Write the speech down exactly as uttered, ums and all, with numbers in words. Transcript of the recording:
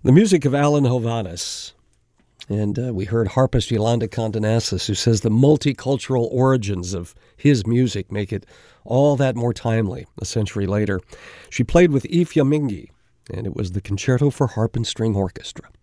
The music of Alan Hovhaness. And uh, we heard harpist Yolanda Condonasis, who says the multicultural origins of his music make it all that more timely a century later. She played with Ifeanyi, and it was the Concerto for Harp and String Orchestra.